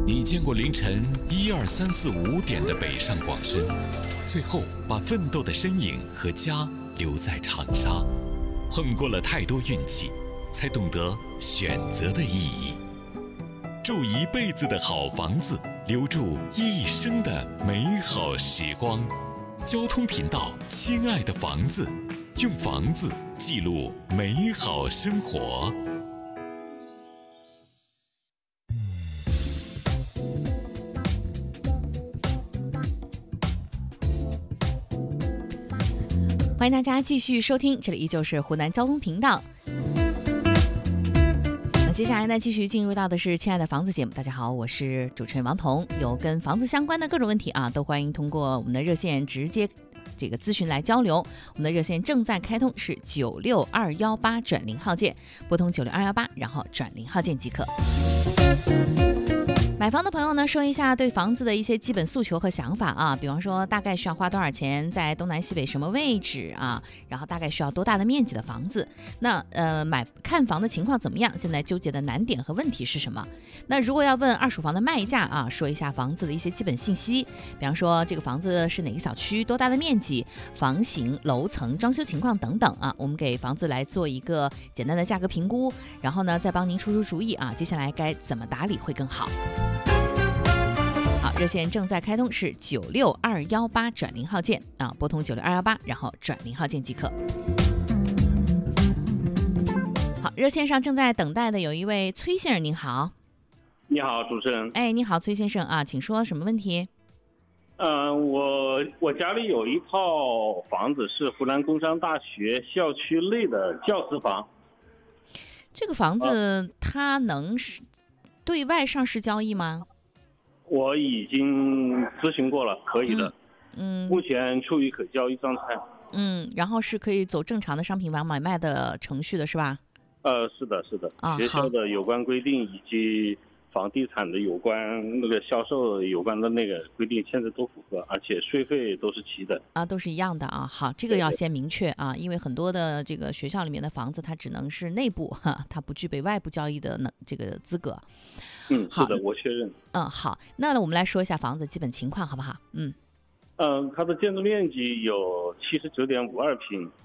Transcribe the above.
你见过凌晨1、2、3、4、5点的北上广深，最后把奋斗的身影和家留在长沙。碰过了太多运气，才懂得选择的意义。住一辈子的好房子，留住一生的美好时光。交通频道，亲爱的房子，用房子记录美好生活。 欢迎大家继续收听，这里依旧是湖南交通频道。那接下来呢，继续进入到的是亲爱的房子节目。大家好，我是主持人王彤。有跟房子相关的各种问题啊，都欢迎通过我们的热线直接这个咨询来交流。我们的热线正在开通，是96218转0号键，拨通96218，然后转0号键即可。买房的朋友呢，说一下对房子的一些基本诉求和想法啊，比方说大概需要花多少钱，在东南西北什么位置啊，然后大概需要多大的面积的房子。那看房的情况怎么样？现在纠结的难点和问题是什么？那如果要问二手房的卖价啊，说一下房子的一些基本信息，比方说这个房子是哪个小区，多大的面积，房型、楼层、装修情况等等啊，我们给房子来做一个简单的价格评估，然后呢再帮您出出主意啊，接下来该怎么打理会更好。好，热线正在开通，是96218转0号键啊，拨通96218，然后转0号键即可。好，热线上正在等待的有一位崔先生，您好。 你好，主持人。 哎，你好，崔先生啊，请说什么问题？ 我家里有一套房子是湖南工商大学校区内的教师房。 这个房子它能是对外上市交易吗？ 我已经咨询过了，可以的。目前处于可交易状态。 然后是可以走正常的商品房买卖的程序的是吧？ 是的，是的。 啊， 学校的有关规定以及房地产的有关那个销售有关的那个规定，现在都符合，而且税费都是齐的啊，都是一样的啊。好，这个要先明确啊，因为很多的这个学校里面的房子，它只能是内部它不具备外部交易的这个资格。 是的，我确认。 好，那我们来说一下房子基本情况，好不好？ 它的建筑面积有79.52平。